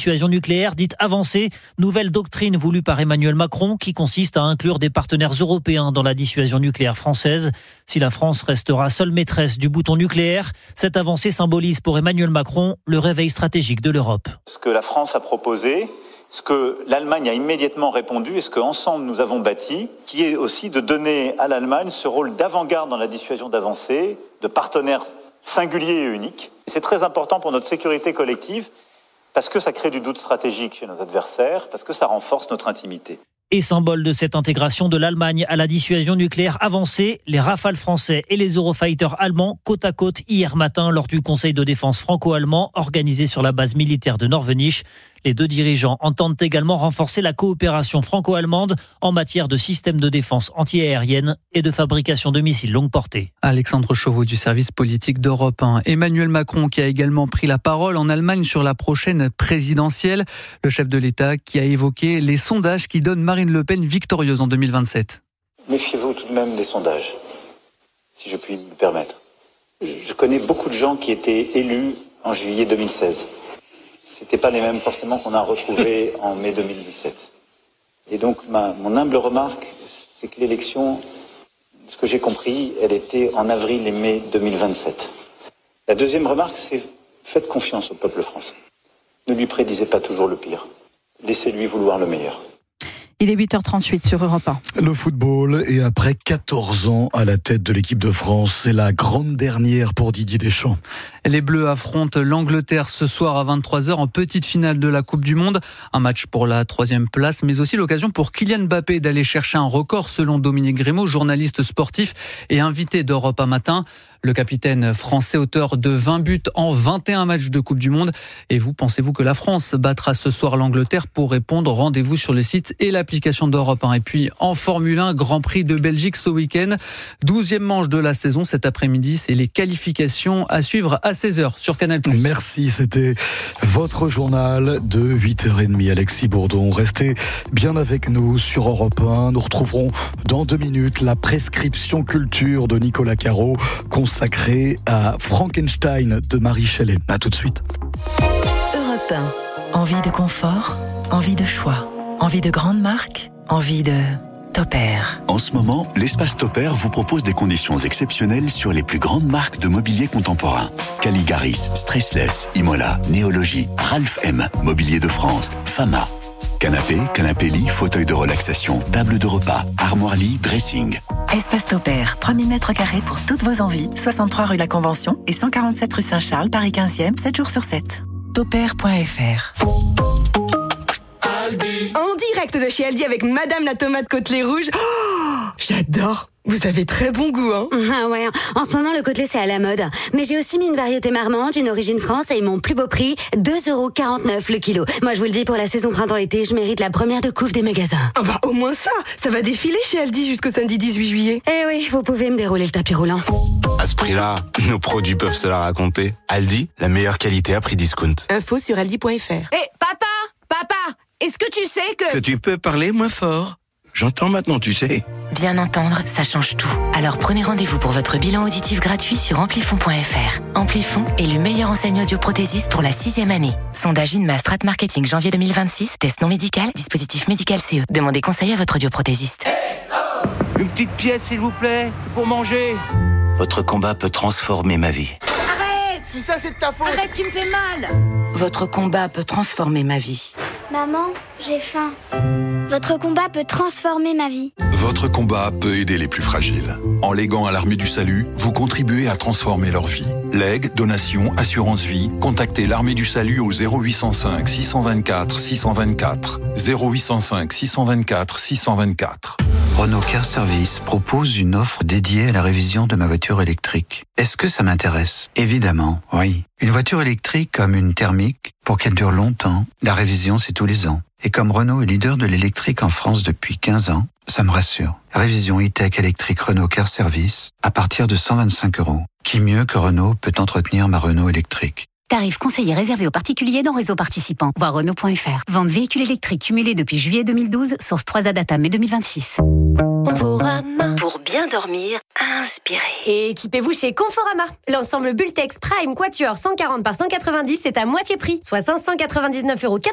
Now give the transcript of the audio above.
dissuasion nucléaire dite avancée, nouvelle doctrine voulue par Emmanuel Macron qui consiste à inclure des partenaires européens dans la dissuasion nucléaire française. Si la France restera seule maîtresse du bouton nucléaire, cette avancée symbolise pour Emmanuel Macron le réveil stratégique de l'Europe. Ce que la France a proposé, ce que l'Allemagne a immédiatement répondu et ce qu'ensemble nous avons bâti, qui est aussi de donner à l'Allemagne ce rôle d'avant-garde dans la dissuasion d'avancée, de partenaire singulier et unique. C'est très important pour notre sécurité collective parce que ça crée du doute stratégique chez nos adversaires, parce que ça renforce notre intimité. Et symbole de cette intégration de l'Allemagne à la dissuasion nucléaire avancée, les Rafales français et les Eurofighters allemands côte à côte hier matin lors du Conseil de défense franco-allemand organisé sur la base militaire de Norvenich. Les deux dirigeants entendent également renforcer la coopération franco-allemande en matière de systèmes de défense anti-aérienne et de fabrication de missiles longue portée. Alexandre Chauveau du service politique d'Europe 1. Emmanuel Macron qui a également pris la parole en Allemagne sur la prochaine présidentielle. Le chef de l'État qui a évoqué les sondages qui donnent Marine Le Pen victorieuse en 2027. Méfiez-vous tout de même des sondages, si je puis me permettre. Je connais beaucoup de gens qui étaient élus en juillet 2016. C'était pas les mêmes forcément qu'on a retrouvés en mai 2017. Et donc mon humble remarque, c'est que l'élection, ce que j'ai compris, elle était en avril et mai 2027. La deuxième remarque, c'est faites confiance au peuple français. Ne lui prédisez pas toujours le pire. Laissez-lui vouloir le meilleur. Il est 8h38 sur Europe 1. Le football, et après 14 ans à la tête de l'équipe de France, c'est la grande dernière pour Didier Deschamps. Les Bleus affrontent l'Angleterre ce soir à 23h en petite finale de la Coupe du Monde. Un match pour la 3e place, mais aussi l'occasion pour Kylian Mbappé d'aller chercher un record selon Dominique Grimaud, journaliste sportif et invité d'Europe 1 matin. Le capitaine français auteur de 20 buts en 21 matchs de Coupe du Monde. Et vous, pensez-vous que la France battra ce soir l'Angleterre? Pour répondre, rendez-vous sur le site et l'application d'Europe 1. Et puis en Formule 1, Grand Prix de Belgique ce week-end. 12e manche de la saison cet après-midi. C'est les qualifications à suivre à 16h sur Canal+. Merci, c'était votre journal de 8h30. Alexis Bourdon, restez bien avec nous sur Europe 1. Nous retrouverons dans 2 minutes la prescription culture de Nicolas Caro consacrée à Frankenstein de Marie Shelley. À tout de suite. Europe 1. Envie de confort, envie de choix, envie de grande marque, envie de Topair. En ce moment, l'espace Topair vous propose des conditions exceptionnelles sur les plus grandes marques de mobilier contemporain. Caligaris, Stressless, Imola, Néologie, Ralph M, Mobilier de France, Fama. Canapé, canapé-lit, fauteuil de relaxation, table de repas, armoire-lit, dressing. Espace Topair, 3000 m² pour toutes vos envies. 63 rue La Convention et 147 rue Saint-Charles, Paris 15e, 7 jours sur 7. Topair.fr. En direct de chez Aldi avec Madame la tomate côtelée rouge. Oh, j'adore. Vous avez très bon goût, hein? Ah ouais, en ce moment, le côtelé, c'est à la mode. Mais j'ai aussi mis une variété marmande, une origine France et mon plus beau prix, 2,49€ le kilo. Moi, je vous le dis, pour la saison printemps-été, je mérite la première de couve des magasins. Ah bah, au moins ça va défiler chez Aldi jusqu'au samedi 18 juillet. Eh oui, vous pouvez me dérouler le tapis roulant. À ce prix-là, nos produits peuvent se la raconter. Aldi, la meilleure qualité à prix discount. Info sur aldi.fr. Hé, papa, est-ce que tu sais que tu peux parler moins fort? J'entends maintenant, tu sais. Bien entendre, ça change tout. Alors prenez rendez-vous pour votre bilan auditif gratuit sur amplifon.fr. Amplifon est le meilleur enseigne audioprothésiste pour la 6e année. Sondage INMA Strat Marketing janvier 2026. Test non médical, dispositif médical CE. Demandez conseil à votre audioprothésiste. Une petite pièce, s'il vous plaît, pour manger. Votre combat peut transformer ma vie. Arrête! Tout ça, c'est de ta faute. Arrête, tu me fais mal. Votre combat peut transformer ma vie. Maman, j'ai faim. Votre combat peut transformer ma vie. Votre combat peut aider les plus fragiles. En léguant à l'Armée du Salut, vous contribuez à transformer leur vie. Legs, donations, assurance vie, contactez l'Armée du Salut au 0805 624 624. 0805 624 624. Renault Car Service propose une offre dédiée à la révision de ma voiture électrique. Est-ce que ça m'intéresse? Évidemment, oui. Une voiture électrique comme une thermique, pour qu'elle dure longtemps, la révision c'est tous les ans. Et comme Renault est leader de l'électrique en France depuis 15 ans, ça me rassure. Révision e-tech électrique Renault Car Service à partir de 125 €. Qui mieux que Renault peut entretenir ma Renault électrique? Tarif conseillé réservé aux particuliers dans réseau participant. Voir Renault.fr. Vente véhicules électriques cumulés depuis juillet 2012, source 3A Data mai 2026. Conforama. Pour bien dormir, inspirez. Et équipez-vous chez Conforama. L'ensemble Bultex Prime Quatuor 140 par 190 est à moitié prix, soit 599,90 €